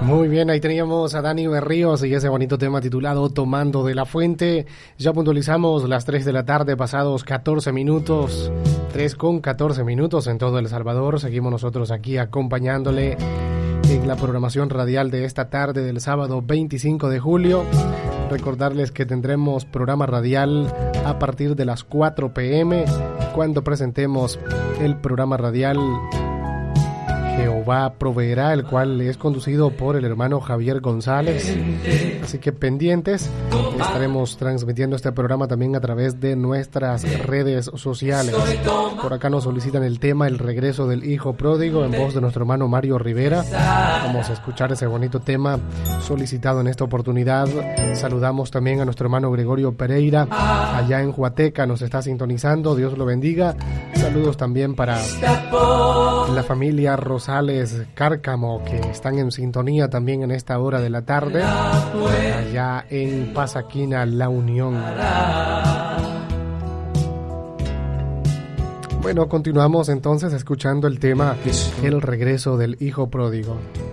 Muy bien, ahí teníamos a Dani Berríos y ese bonito tema titulado Tomando de la Fuente. Ya puntualizamos las 3 de la tarde, pasados 14 minutos, 3:14 en todo El Salvador. Seguimos nosotros aquí acompañándole en la programación radial de esta tarde del sábado 25 de julio. Recordarles que tendremos programa radial a partir de las 4 p.m. cuando presentemos el programa radial Jehová Proveerá, el cual es conducido por el hermano Javier González. Así que pendientes, estaremos transmitiendo este programa también a través de nuestras redes sociales. Por acá nos solicitan el tema El regreso del hijo pródigo en voz de nuestro hermano Mario Rivera. Vamos a escuchar ese bonito tema solicitado en esta oportunidad. Saludamos también a nuestro hermano Gregorio Pereira, allá en Huateca nos está sintonizando, Dios lo bendiga. Saludos también para la familia Rosales Cárcamo, que están en sintonía también en esta hora de la tarde, allá en Pasaquina, La Unión. Bueno, continuamos entonces escuchando el tema El regreso del hijo pródigo.